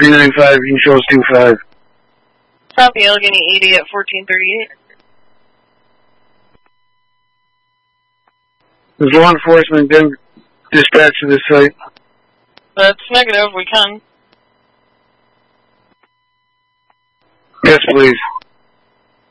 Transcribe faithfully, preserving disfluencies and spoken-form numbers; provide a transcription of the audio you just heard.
three nine five, you can show us two five. Copy, Allegheny eighty at fourteen thirty-eight. Has law enforcement been dispatched to this site? That's negative, we can. Yes, please.